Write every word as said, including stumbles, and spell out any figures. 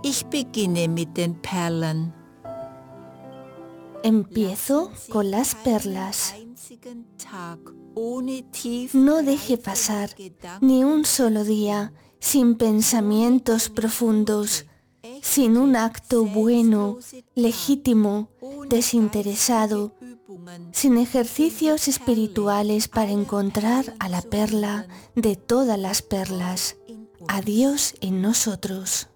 Ich beginne mit den Perlen. Empiezo con las perlas. No deje pasar ni un solo día sin pensamientos profundos, sin un acto bueno, legítimo, desinteresado, sin ejercicios espirituales para encontrar a la perla de todas las perlas, a Dios en nosotros.